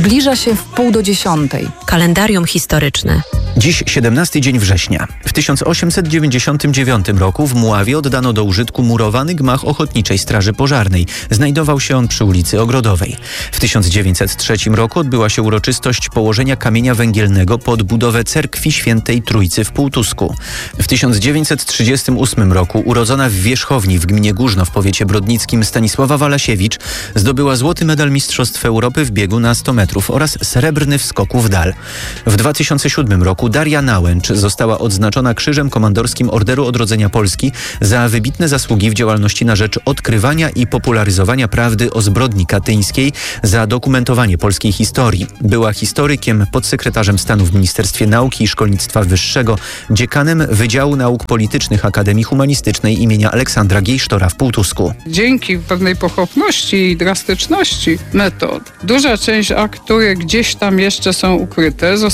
Zbliża się 9:30. Kalendarium historyczne. Dziś 17 dzień września. W 1899 roku w Mławie oddano do użytku murowany gmach Ochotniczej Straży Pożarnej. Znajdował się on przy ulicy Ogrodowej. W 1903 roku odbyła się uroczystość położenia kamienia węgielnego pod budowę cerkwi Świętej Trójcy w Półtusku. W 1938 roku urodzona w Wierzchowni w gminie Górzno w powiecie brodnickim Stanisława Walasiewicz zdobyła złoty medal Mistrzostw Europy w biegu na 100 metrów oraz srebrny w skoku w dal. W 2007 roku Daria Nałęcz została odznaczona Krzyżem Komandorskim Orderu Odrodzenia Polski za wybitne zasługi w działalności na rzecz odkrywania i popularyzowania prawdy o zbrodni katyńskiej, za dokumentowanie polskiej historii. Była historykiem, podsekretarzem stanu w Ministerstwie Nauki i Szkolnictwa Wyższego, dziekanem Wydziału Nauk Politycznych Akademii Humanistycznej imienia Aleksandra Giejsztora w Półtusku. Dzięki pewnej pochopności i drastyczności metod, duża część akt, które gdzieś tam jeszcze są ukryte,